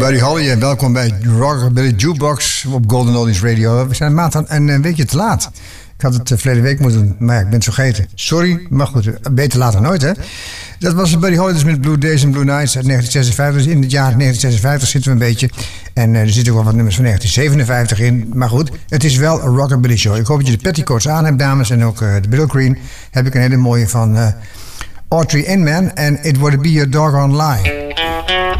Buddy Holly en welkom bij Rockabilly Jukebox op Golden Oldies Radio. We zijn een weekje te laat. Ik had het verleden week moeten doen, maar ik ben het vergeten. Sorry, maar goed, beter later nooit, hè. Dat was Buddy Holly dus met Blue Days and Blue Nights uit 1956. Dus in het jaar 1956 zitten we een beetje. En er zitten ook wel wat nummers van 1957 in. Maar goed, het is wel een Rockabilly show. Ik hoop dat je de petticoats aan hebt, dames. En ook de Bill Green heb ik een hele mooie van Audrey Inman. En It Would Be a Doggone Lie.